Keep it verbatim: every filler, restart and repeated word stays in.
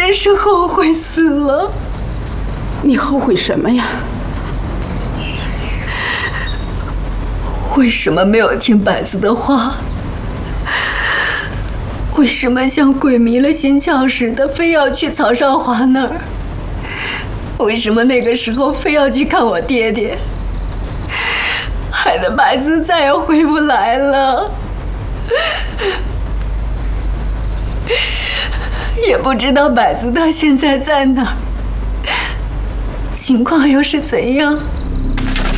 真是后悔死了。 你后悔什么呀？ 为什么没有听百子的话？为什么像鬼迷了心窍似的，非要去曹少华那儿？为什么那个时候非要去看我爹爹？害得百子再也回不来了，也不知道百子他现在在哪儿，情况又是怎样。